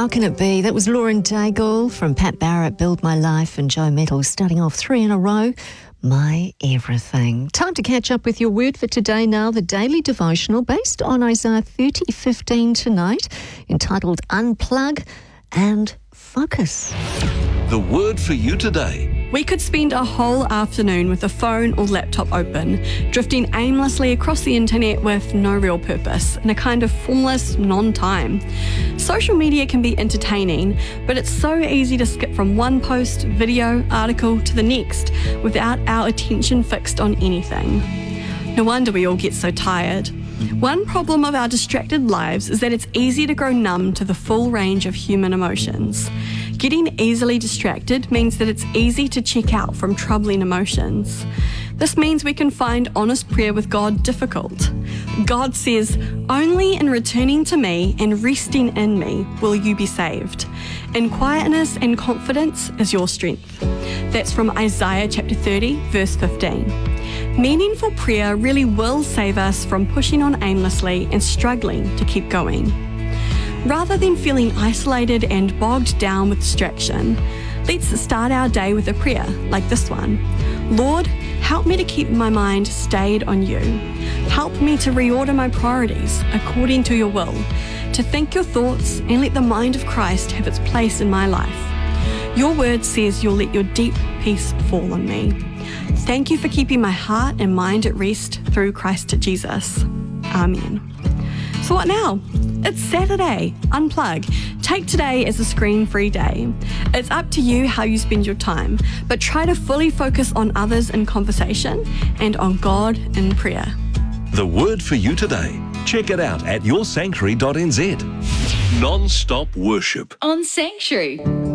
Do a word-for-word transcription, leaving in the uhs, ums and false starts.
How Can It Be? That was Lauren Daigle from Pat Barrett, Build My Life, and Joe Mettle starting off three in a row. My everything. Time to catch up with your word for today now, the daily devotional based on Isaiah thirty fifteen tonight, entitled Unplug and Focus. The word for you today. We could spend a whole afternoon with a phone or laptop open, drifting aimlessly across the internet with no real purpose, in a kind of formless non-time. Social media can be entertaining, but it's so easy to skip from one post, video, article to the next without our attention fixed on anything. No wonder we all get so tired. One problem of our distracted lives is that it's easy to grow numb to the full range of human emotions. Getting easily distracted means that it's easy to check out from troubling emotions. This means we can find honest prayer with God difficult. God says, "Only in returning to me and resting in me will you be saved. In quietness and confidence is your strength." That's from Isaiah chapter thirty, verse fifteen. Meaningful prayer really will save us from pushing on aimlessly and struggling to keep going. Rather than feeling isolated and bogged down with distraction, let's start our day with a prayer like this one. Lord, help me to keep my mind stayed on you. Help me to reorder my priorities according to your will, to think your thoughts and let the mind of Christ have its place in my life. Your word says you'll let your deep peace fall on me. Thank you for keeping my heart and mind at rest through Christ Jesus. Amen. So what now? It's Saturday. Unplug. Take today as a screen-free day. It's up to you how you spend your time, but try to fully focus on others in conversation and on God in prayer. The word for you today. Check it out at your sanctuary dot n z. Non-stop worship on Sanctuary.